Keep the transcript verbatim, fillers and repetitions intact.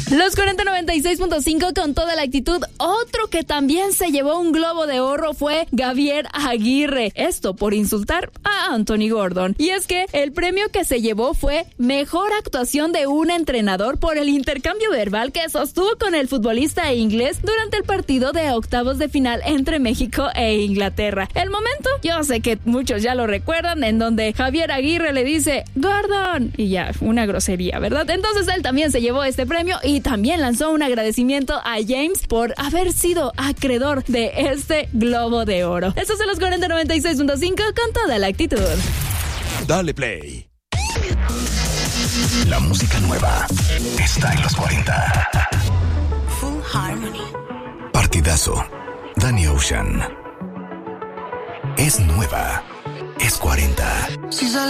Los cuarenta noventa y seis punto cinco con toda la actitud. Otro que también se llevó un Globo de Oro fue Javier Aguirre. Esto por insultar a Anthony Gordon. Y es que el premio que se llevó fue Mejor Actuación de un Entrenador por el intercambio verbal que sostuvo con el futbolista inglés durante el partido de octavos de final entre México e Inglaterra. El momento, yo sé que muchos ya lo recuerdan, en donde Javier Aguirre le dice Gordon y ya, una grosería, ¿verdad? Entonces él también se llevó este premio y también lanzó un agradecimiento a James por haber sido acreedor de este Globo de Oro. Estos son los cuarenta noventa y seis punto cinco con toda la actitud. Dale play. La música nueva está en los cuarenta. Full Harmony. Partidazo. Danny Ocean. Es nueva. Es cuarenta.